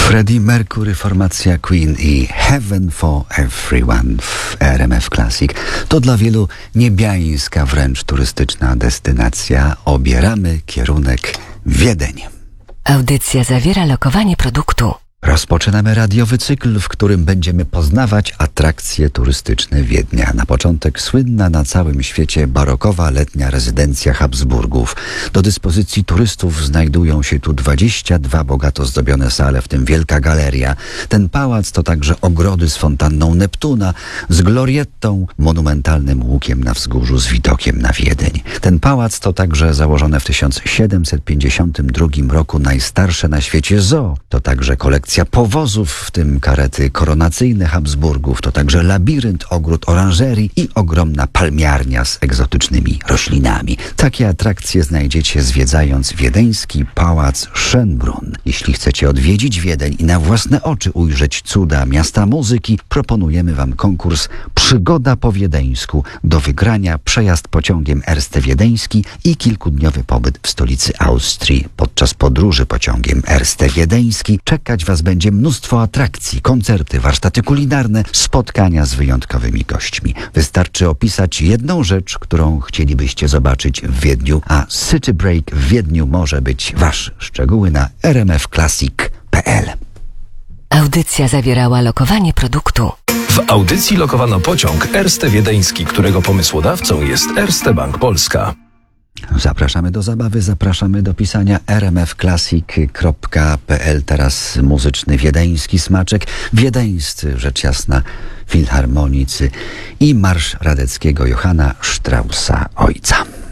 Freddie Mercury, formacja Queen i Heaven for Everyone w RMF Classic. To dla wielu niebiańska, wręcz turystyczna destynacja. Obieramy kierunek Wiedeń. Audycja zawiera lokowanie produktu. Rozpoczynamy radiowy cykl, w którym będziemy poznawać atrakcje turystyczne Wiednia. Na początek słynna na całym świecie barokowa letnia rezydencja Habsburgów. Do dyspozycji turystów znajdują się tu 22 bogato zdobione sale, w tym wielka galeria. Ten pałac to także ogrody z fontanną Neptuna, z gloriettą, monumentalnym łukiem na wzgórzu z widokiem na Wiedeń. Ten pałac to także założone w 1752 roku najstarsze na świecie zoo. To także kolekcja powozów, w tym karety koronacyjne Habsburgów, to także labirynt, ogród oranżerii i ogromna palmiarnia z egzotycznymi roślinami. Takie atrakcje znajdziecie zwiedzając wiedeński pałac Schönbrunn. Jeśli chcecie odwiedzić Wiedeń i na własne oczy ujrzeć cuda miasta muzyki, proponujemy wam konkurs Przygoda po wiedeńsku. Do wygrania przejazd pociągiem Erste Wiedeński i kilkudniowy pobyt w stolicy Austrii. Podczas podróży pociągiem Erste Wiedeński czekać was będzie mnóstwo atrakcji, koncerty, warsztaty kulinarne, spotkania z wyjątkowymi gośćmi. Wystarczy opisać jedną rzecz, którą chcielibyście zobaczyć w Wiedniu, a City Break w Wiedniu może być wasz. Szczegóły na rmfclassic.pl. Audycja zawierała lokowanie produktu. W audycji lokowano pociąg Erste Wiedeński, którego pomysłodawcą jest Erste Bank Polska. Zapraszamy do zabawy, zapraszamy do pisania rmfclassic.pl. Teraz muzyczny wiedeński smaczek. Wiedeńscy, rzecz jasna, filharmonicy i marsz Radeckiego Johanna Straussa ojca.